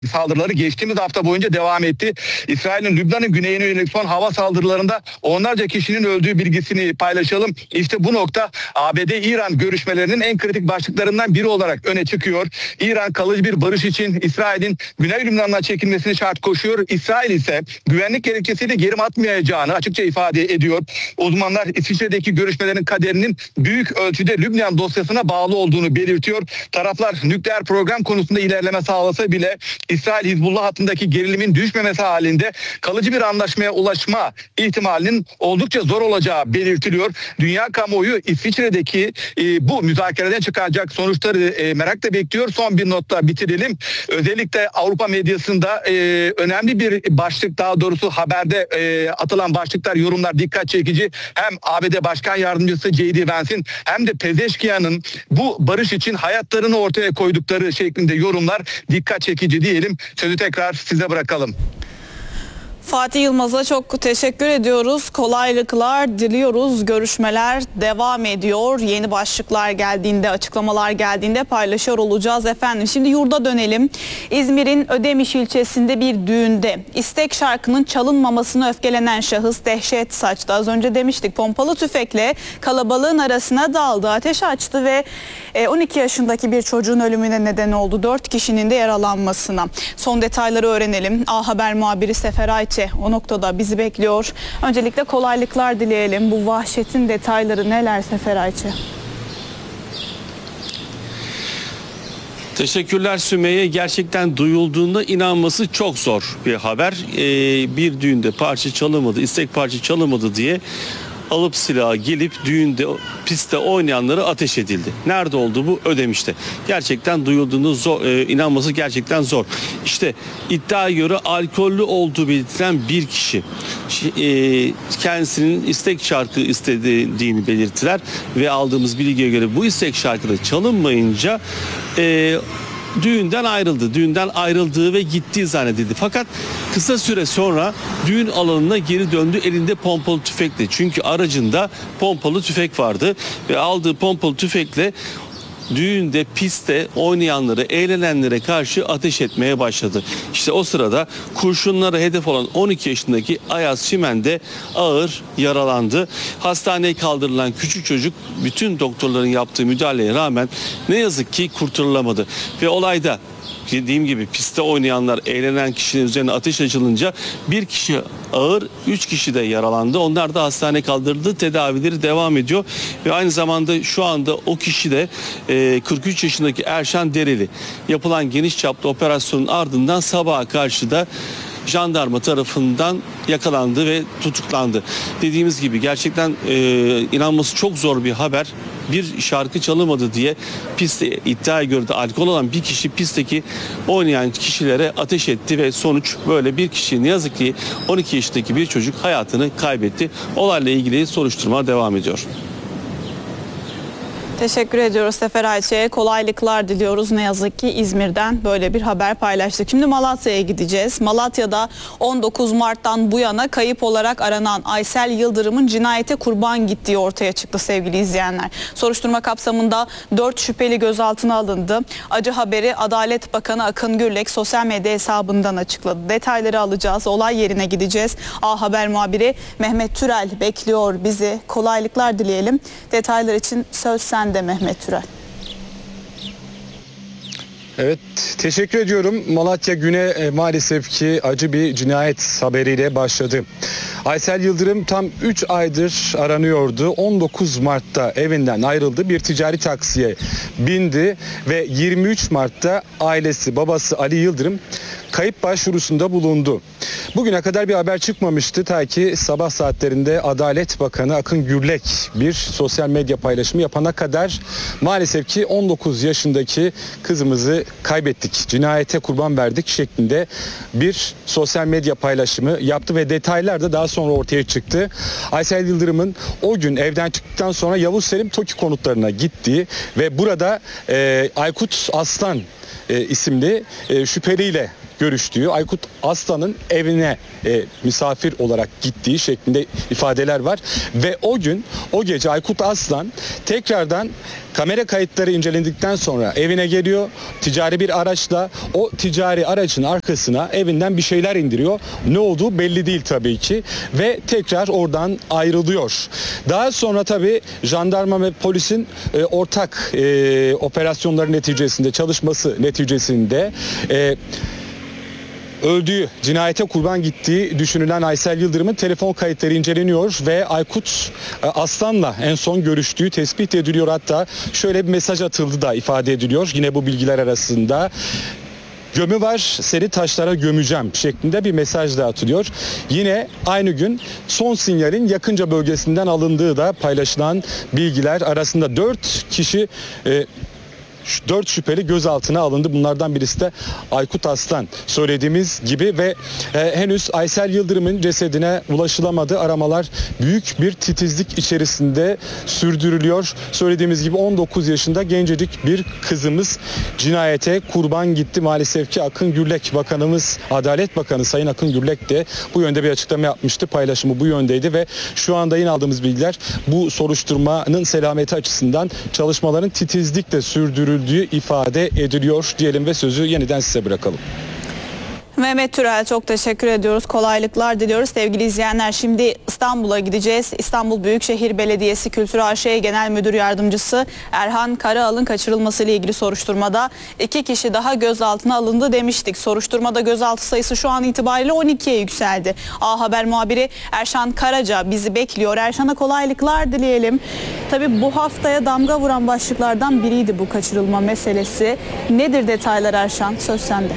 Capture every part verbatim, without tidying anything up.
Saldırıları geçtiğimiz hafta boyunca devam etti. İsrail'in Lübnan'ın güneyine yönelik son hava saldırılarında onlarca kişinin öldüğü bilgisini paylaşalım. İşte bu nokta A B D-İran görüşmelerinin en kritik başlıklarından biri olarak öne çıkıyor. İran kalıcı bir barış için İsrail'in Güney Lübnan'dan çekilmesini şart koşuyor. İsrail ise güvenlik gerekçesiyle geri atmayacağını açıkça ifade ediyor. Uzmanlar İsviçre'deki görüşmelerin kaderinin büyük ölçüde Lübnan dosyasına bağlı olduğunu belirtiyor. Taraflar nükleer program konusunda ilerleme sağlasa bile İsrail-Hizbullah hattındaki gerilimin düşmemesi halinde kalıcı bir anlaşmaya ulaşma ihtimalinin oldukça zor olacağı belirtiliyor. Dünya kamuoyu İsviçre'deki e, bu müzakereden çıkacak sonuçları e, merakla bekliyor. Son bir notla bitirelim. Özellikle Avrupa medyasında e, önemli bir başlık, daha doğrusu haberde e, atılan başlıklar, yorumlar dikkat çekici. Hem A B D Başkan Yardımcısı J D Vance'in hem de Pezeşkiyan'ın bu barış için hayatlarını ortaya koydukları şeklinde yorumlar dikkat çekici diyelim. Sözü tekrar size bırakalım. Fatih Yılmaz'a çok teşekkür ediyoruz. Kolaylıklar diliyoruz. Görüşmeler devam ediyor. Yeni başlıklar geldiğinde, açıklamalar geldiğinde paylaşıyor olacağız efendim. Şimdi yurda dönelim. İzmir'in Ödemiş ilçesinde bir düğünde istek şarkının çalınmamasına öfkelenen şahıs dehşet saçtı. Az önce demiştik, pompalı tüfekle kalabalığın arasına daldı, ateş açtı ve on iki yaşındaki bir çocuğun ölümüne neden oldu. dört kişinin de yaralanmasına. Son detayları öğrenelim. A Haber muhabiri Sefer Ayçe o noktada bizi bekliyor. Öncelikle kolaylıklar dileyelim. Bu vahşetin detayları neler Sefer Ayçe? Teşekkürler Sümeyye. Gerçekten duyulduğunda inanması çok zor bir haber. Ee, bir düğünde parça çalınmadı, istek parça çalınmadı diye alıp silahı gelip düğünde, pistte oynayanlara ateş edildi. Nerede oldu bu? Ödemiş'te. Gerçekten duyulduğunda zor, e, inanması gerçekten zor. İşte iddiaya göre alkollü olduğu belirtilen bir kişi e, kendisinin istek şarkı istediğini belirttiler ve aldığımız bilgiye göre bu istek şarkıda çalınmayınca e, düğünden ayrıldı. Düğünden ayrıldığı ve gittiği zannedildi. Fakat kısa süre sonra düğün alanına geri döndü elinde pompalı tüfekle. Çünkü aracında pompalı tüfek vardı ve aldığı pompalı tüfekle düğünde, pistte oynayanlara, eğlenenlere karşı ateş etmeye başladı. İşte o sırada kurşunlara hedef olan on iki yaşındaki Ayaz Çimen de ağır yaralandı. Hastaneye kaldırılan küçük çocuk bütün doktorların yaptığı müdahaleye rağmen ne yazık ki kurtarılamadı. Ve olayda dediğim gibi pistte oynayanlar, eğlenen kişinin üzerine ateş açılınca bir kişi ağır, üç kişi de yaralandı. Onlar da hastaneye kaldırıldı. Tedavileri devam ediyor. Ve aynı zamanda şu anda o kişi de kırk üç yaşındaki Erşan Dereli. Yapılan geniş çaplı operasyonun ardından sabaha karşı da jandarma tarafından yakalandı ve tutuklandı. Dediğimiz gibi gerçekten e, inanması çok zor bir haber. Bir şarkı çalınmadı diye pistte, iddiaya göre de alkol olan bir kişi pistteki oynayan kişilere ateş etti ve sonuç böyle. Bir kişi, ne yazık ki on iki yaşındaki bir çocuk hayatını kaybetti. Olayla ilgili soruşturma devam ediyor. Teşekkür ediyoruz Sefer Ayçe'ye. Kolaylıklar diliyoruz. Ne yazık ki İzmir'den böyle bir haber paylaştık. Şimdi Malatya'ya gideceğiz. Malatya'da on dokuz Mart'tan bu yana kayıp olarak aranan Aysel Yıldırım'ın cinayete kurban gittiği ortaya çıktı sevgili izleyenler. Soruşturma kapsamında dört şüpheli gözaltına alındı. Acı haberi Adalet Bakanı Akın Gürlek sosyal medya hesabından açıkladı. Detayları alacağız. Olay yerine gideceğiz. A Haber muhabiri Mehmet Türel bekliyor bizi. Kolaylıklar dileyelim. Detaylar için söz sende de Mehmet Türel. Evet, teşekkür ediyorum. Malatya güne e, maalesef ki acı bir cinayet haberiyle başladı. Aysel Yıldırım tam üç aydır aranıyordu. on dokuz Mart'ta evinden ayrıldı. Bir ticari taksiye bindi ve yirmi üç Mart'ta ailesi, babası Ali Yıldırım kayıp başvurusunda bulundu. Bugüne kadar bir haber çıkmamıştı ta ki sabah saatlerinde Adalet Bakanı Akın Gürlek bir sosyal medya paylaşımı yapana kadar maalesef ki on dokuz yaşındaki kızımızı kaybettik, cinayete kurban verdik şeklinde bir sosyal medya paylaşımı yaptı ve detaylar da daha sonra ortaya çıktı. Aysel Yıldırım'ın o gün evden çıktıktan sonra Yavuz Selim TOKİ konutlarına gittiği ve burada e, Aykut Aslan e, isimli e, şüpheliyle görüştüğü, Aykut Aslan'ın evine e, misafir olarak gittiği şeklinde ifadeler var. Ve o gün, o gece Aykut Aslan tekrardan kamera kayıtları incelendikten sonra evine geliyor. Ticari bir araçla o ticari aracın arkasına evinden bir şeyler indiriyor. Ne olduğu belli değil tabii ki. Ve tekrar oradan ayrılıyor. Daha sonra tabii jandarma ve polisin e, ortak e, operasyonları neticesinde, çalışması neticesinde e, öldüğü, cinayete kurban gittiği düşünülen Aysel Yıldırım'ın telefon kayıtları inceleniyor ve Aykut Aslan'la en son görüştüğü tespit ediliyor. Hatta şöyle bir mesaj atıldı da ifade ediliyor yine bu bilgiler arasında. Gömü var, seni taşlara gömeceğim şeklinde bir mesaj da atılıyor. Yine aynı gün son sinyalin yakınca bölgesinden alındığı da paylaşılan bilgiler arasında dört kişi e, dört şüpheli gözaltına alındı. Bunlardan birisi de Aykut Aslan söylediğimiz gibi ve e, henüz Aysel Yıldırım'ın cesedine ulaşılamadı. Aramalar büyük bir titizlik içerisinde sürdürülüyor. Söylediğimiz gibi on dokuz yaşında gencecik bir kızımız cinayete kurban gitti. Maalesef ki Akın Gürlek Bakanımız, Adalet Bakanı Sayın Akın Gürlek de bu yönde bir açıklama yapmıştı. Paylaşımı bu yöndeydi ve şu anda yine aldığımız bilgiler bu soruşturmanın selameti açısından çalışmaların titizlikle sürdürüldüğü ifade ediliyor diyelim ve sözü yeniden size bırakalım. Mehmet Türel, çok teşekkür ediyoruz. Kolaylıklar diliyoruz. Sevgili izleyenler, şimdi İstanbul'a gideceğiz. İstanbul Büyükşehir Belediyesi Kültür A Ş Genel Müdür Yardımcısı Erhan Karaal'ın kaçırılması ile ilgili soruşturmada iki kişi daha gözaltına alındı demiştik. Soruşturmada gözaltı sayısı şu an itibariyle on ikiye yükseldi. A Haber muhabiri Erşan Karaca bizi bekliyor. Erşan'a kolaylıklar dileyelim. Tabii bu haftaya damga vuran başlıklardan biriydi bu kaçırılma meselesi. Nedir detaylar Erşan? Söz sende.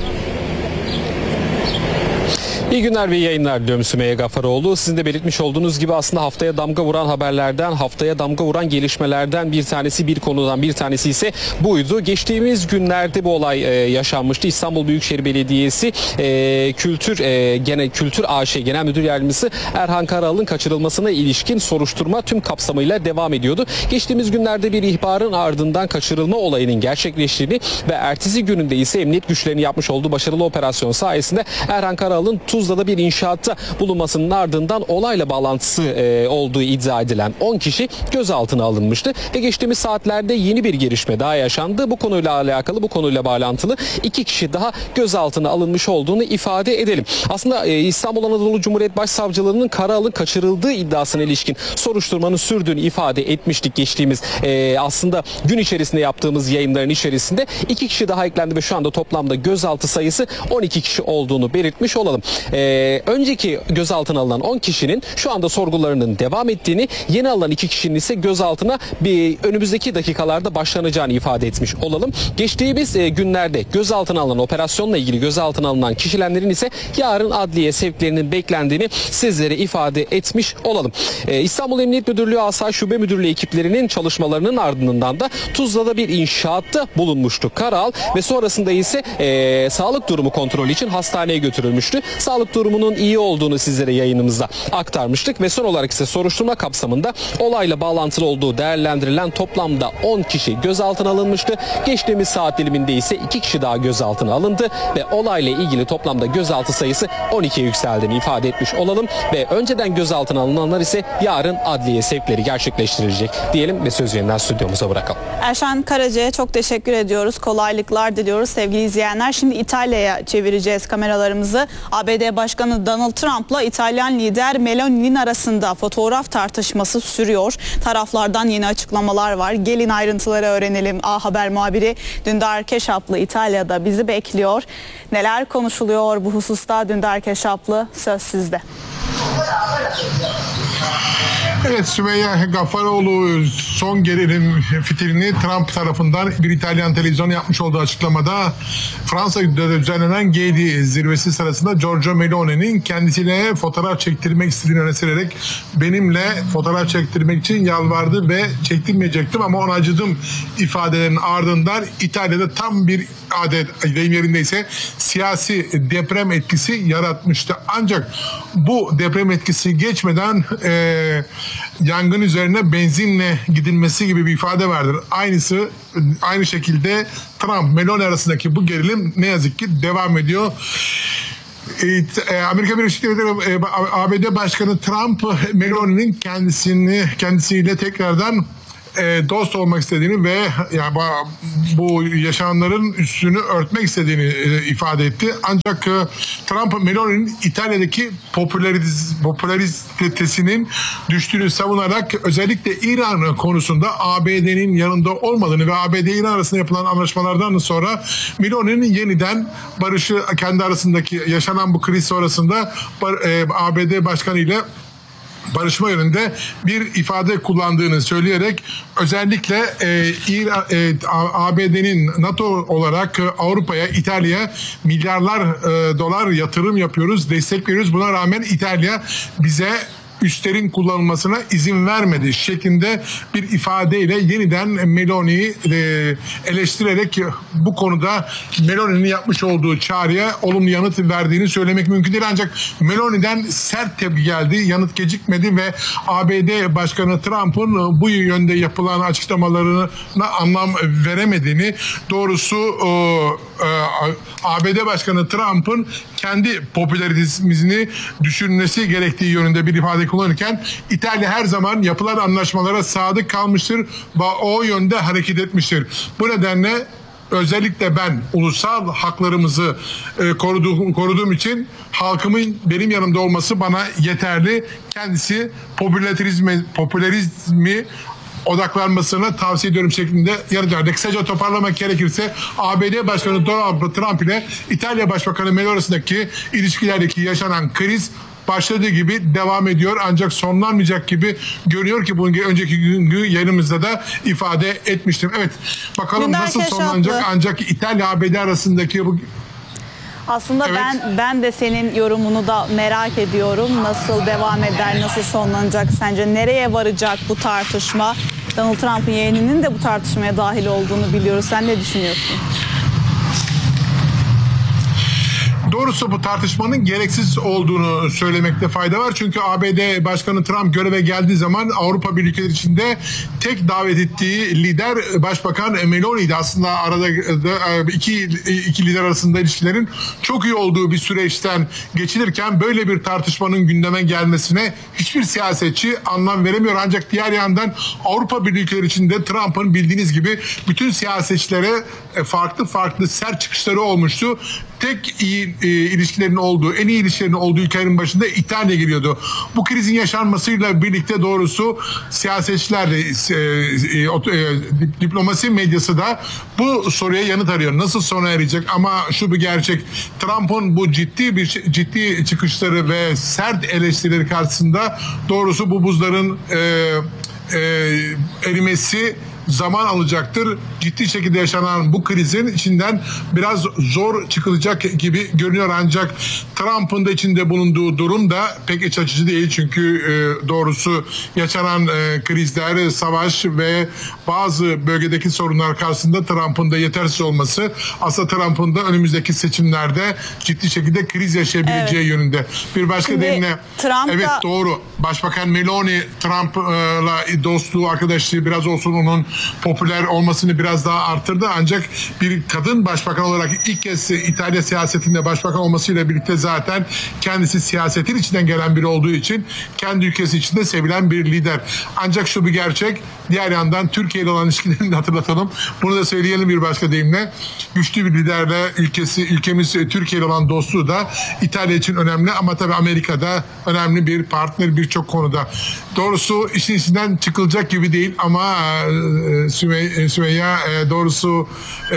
İyi günler ve yayınlar diliyorum Sümeyye Gaffaroğlu. Sizin de belirtmiş olduğunuz gibi aslında haftaya damga vuran haberlerden, haftaya damga vuran gelişmelerden bir tanesi, bir konudan bir tanesi ise buydu. Geçtiğimiz günlerde bu olay e, yaşanmıştı. İstanbul Büyükşehir Belediyesi e, Kültür e, Genel Kültür A Ş Genel Müdür Yardımcısı Erhan Karaal'ın kaçırılmasına ilişkin soruşturma tüm kapsamıyla devam ediyordu. Geçtiğimiz günlerde bir ihbarın ardından kaçırılma olayının gerçekleştiğini ve ertesi gününde ise emniyet güçlerinin yapmış olduğu başarılı operasyon sayesinde Erhan Karaal'ın Tuzla'da bir inşaatta bulunmasının ardından olayla bağlantısı e, olduğu iddia edilen on kişi gözaltına alınmıştı. Ve geçtiğimiz saatlerde yeni bir gelişme daha yaşandı. Bu konuyla alakalı, bu konuyla bağlantılı iki kişi daha gözaltına alınmış olduğunu ifade edelim. Aslında e, İstanbul Anadolu Cumhuriyet Başsavcılığı'nın Karaal'ın kaçırıldığı iddiasına ilişkin soruşturmanın sürdüğünü ifade etmiştik geçtiğimiz e, aslında gün içerisinde yaptığımız yayınların içerisinde. iki kişi daha eklendi ve şu anda toplamda gözaltı sayısı on iki kişi olduğunu belirtmiş olalım. Ee, önceki gözaltına alınan on kişinin şu anda sorgularının devam ettiğini, yeni alınan iki kişinin ise gözaltına bir önümüzdeki dakikalarda başlanacağını ifade etmiş olalım. Geçtiğimiz e, günlerde gözaltına alınan, operasyonla ilgili gözaltına alınan kişilerin ise yarın adliye sevklerinin beklendiğini sizlere ifade etmiş olalım. Ee, İstanbul Emniyet Müdürlüğü Asayiş Şube Müdürlüğü ekiplerinin çalışmalarının ardından da Tuzla'da bir inşaatta bulunmuştu Karaal ve sonrasında ise e, sağlık durumu kontrolü için hastaneye götürülmüştü. Sağlık durumunun iyi olduğunu sizlere yayınımızda aktarmıştık ve son olarak ise soruşturma kapsamında olayla bağlantılı olduğu değerlendirilen toplamda on kişi gözaltına alınmıştı. Geçtiğimiz saat diliminde ise iki kişi daha gözaltına alındı ve olayla ilgili toplamda gözaltı sayısı on ikiye yükseldiğini ifade etmiş olalım ve önceden gözaltına alınanlar ise yarın adliye sevkleri gerçekleştirilecek diyelim ve sözü yeniden stüdyomuza bırakalım. Erşan Karaca'ya çok teşekkür ediyoruz. Kolaylıklar diliyoruz sevgili izleyenler. Şimdi İtalya'ya çevireceğiz kameralarımızı. A B D Başkanı Donald Trump'la İtalyan lider Meloni'nin arasında fotoğraf tartışması sürüyor. Taraflardan yeni açıklamalar var. Gelin ayrıntıları öğrenelim. A Haber muhabiri Dündar Keşaplı İtalya'da bizi bekliyor. Neler konuşuluyor bu hususta Dündar Keşaplı? Söz sizde. Evet, Sümeyye Gaffaroğlu son gerilim fitilini Trump tarafından bir İtalyan televizyonu yapmış olduğu açıklamada Fransa'da düzenlenen G yedi zirvesi sırasında Giorgia Meloni'nin kendisiyle fotoğraf çektirmek istediğini öne sürerek benimle fotoğraf çektirmek için yalvardı ve çektirmeyecektim ama ona acıdım ifadelerinin ardından İtalya'da tam bir adet deyim yerindeyse siyasi deprem etkisi yaratmıştı. Ancak bu deprem etkisi geçmeden e, yangın üzerine benzinle gidilmesi gibi bir ifade vardır. Aynısı aynı şekilde Trump Meloni arasındaki bu gerilim ne yazık ki devam ediyor. Amerika Birleşik Devletleri A B D Başkanı Trump Meloni'nin kendisini kendisiyle tekrardan dost olmak istediğini ve yani bu yaşananların üstünü örtmek istediğini ifade etti. Ancak Trump Meloni'nin İtalya'daki popülariz, popülaritesinin düştüğünü savunarak özellikle İran konusunda A B D'nin yanında olmadığını ve A B D İran arasında yapılan anlaşmalardan sonra Meloni'nin yeniden barışı kendi arasındaki yaşanan bu kriz sonrasında A B D Başkanı ile barışma yönünde bir ifade kullandığını söyleyerek özellikle e, İran, e, A B D'nin NATO olarak Avrupa'ya, İtalya'ya milyarlar e, dolar yatırım yapıyoruz, destek veriyoruz. Buna rağmen İtalya bize üslerin kullanılmasına izin vermedi şeklinde bir ifadeyle yeniden Meloni'yi eleştirerek bu konuda Meloni'nin yapmış olduğu çağrıya olumlu yanıt verdiğini söylemek mümkün değil. Ancak Meloni'den sert tepki geldi, yanıt gecikmedi ve A B D Başkanı Trump'ın bu yönde yapılan açıklamalarına anlam veremediğini, doğrusu A B D Başkanı Trump'ın kendi popülaritesini düşürmesi gerektiği yönünde bir ifade kullanırken İtalya her zaman yapılan anlaşmalara sadık kalmıştır ve o yönde hareket etmiştir. Bu nedenle özellikle ben ulusal haklarımızı e, koruduğum, koruduğum için halkımın benim yanımda olması bana yeterli. Kendisi popülarizmi, popülarizmi odaklanmasına tavsiye ediyorum şeklinde yanıt verdi. Kısaca toparlamak gerekirse A B D Başkanı Donald Trump ile İtalya Başbakanı Meloni arasındaki ilişkilerdeki yaşanan kriz başladığı gibi devam ediyor, ancak sonlanmayacak gibi görünüyor ki bunu önceki gün yayınımızda da ifade etmiştim. Evet, bakalım Gündar nasıl Keşatlı. sonlanacak, ancak İtalya A B D arasındaki bu Aslında Evet. ben ben de senin yorumunu da merak ediyorum. Nasıl devam eder, nasıl sonlanacak sence? Nereye varacak bu tartışma? Donald Trump'ın yeğeninin de bu tartışmaya dahil olduğunu biliyoruz. Sen ne düşünüyorsun? Doğrusu bu tartışmanın gereksiz olduğunu söylemekte fayda var. Çünkü A B D Başkanı Trump göreve geldiği zaman Avrupa Birliği ülkeleri içinde tek davet ettiği lider Başbakan Meloni'ydi. Aslında arada iki, iki lider arasında ilişkilerin çok iyi olduğu bir süreçten geçilirken böyle bir tartışmanın gündeme gelmesine hiçbir siyasetçi anlam veremiyor. Ancak diğer yandan Avrupa Birliği ülkeleri içinde Trump'ın bildiğiniz gibi bütün siyasetçilere farklı farklı sert çıkışları olmuştu. Tek iyi e, ilişkilerin olduğu, en iyi ilişkilerin olduğu ülkelerin başında İtalya geliyordu. Bu krizin yaşanmasıyla birlikte doğrusu siyasetçiler de e, e, e, diplomasi medyası da bu soruya yanıt arıyor. Nasıl sona erecek? Ama şu bir gerçek. Trump'ın bu ciddi bir ciddi çıkışları ve sert eleştirileri karşısında doğrusu bu buzların e, e, erimesi zaman alacaktır. Ciddi şekilde yaşanan bu krizin içinden biraz zor çıkılacak gibi görünüyor, ancak Trump'ın da içinde bulunduğu durum da pek iç açıcı değil. Çünkü e, doğrusu yaşanan e, krizler, savaş ve bazı bölgedeki sorunlar karşısında Trump'ın da yetersiz olması aslında Trump'ın da önümüzdeki seçimlerde ciddi şekilde kriz yaşayabileceği evet. yönünde. Bir başka deyimle evet da... doğru. Başbakan Meloni Trump'la dostluğu, arkadaşlığı biraz olsun onun popüler olmasını biraz daha arttırdı, ancak bir kadın başbakan olarak ilk kez İtalya siyasetinde başbakan olmasıyla birlikte zaten kendisi siyasetin içinden gelen biri olduğu için kendi ülkesi içinde sevilen bir lider. Ancak şu bir gerçek, diğer yandan Türkiye ile olan ilişkilerini de hatırlatalım. Bunu da söyleyelim bir başka deyimle. Güçlü bir liderle ülkesi, ülkemiz Türkiye ile olan dostluğu da İtalya için önemli, ama tabii Amerika'da önemli bir partner birçok konuda. Doğrusu işin içinden çıkılacak gibi değil, ama Sümey- Sümeyya doğrusu e,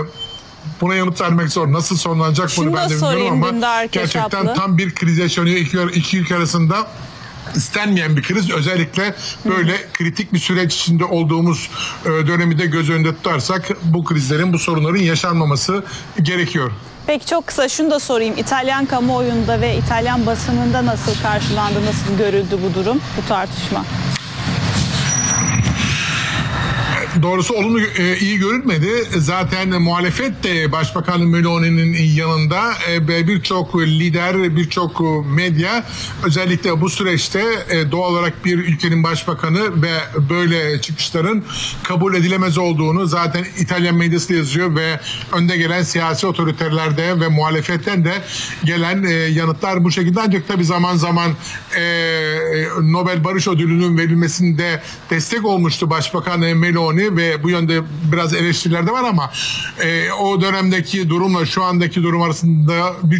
buna yanıt vermek zor. Nasıl sonlanacak bunu Şunu ben de bilmiyorum, ama gerçekten tam bir kriz yaşanıyor iki, iki ülke arasında. İstenmeyen bir kriz, özellikle böyle hmm. kritik bir süreç içinde olduğumuz dönemi de göz önünde tutarsak bu krizlerin, bu sorunların yaşanmaması gerekiyor. Peki çok kısa şunu da sorayım. İtalyan kamuoyunda ve İtalyan basınında nasıl karşılandı, nasıl görüldü bu durum, bu tartışma? Doğrusu olumlu e, iyi görünmedi. Zaten muhalefet de Başbakan Meloni'nin yanında e, birçok lider, birçok medya özellikle bu süreçte e, doğal olarak bir ülkenin başbakanı ve böyle çıkışların kabul edilemez olduğunu zaten İtalyan medyası yazıyor ve önde gelen siyasi otoritelerde ve muhalefetten de gelen e, yanıtlar bu şekilde. Ancak tabii zaman zaman e, Nobel Barış Ödülü'nün verilmesinde destek olmuştu Başbakan Meloni ve bu yönde biraz eleştiriler de var ama e, o dönemdeki durumla şu andaki durum arasında bir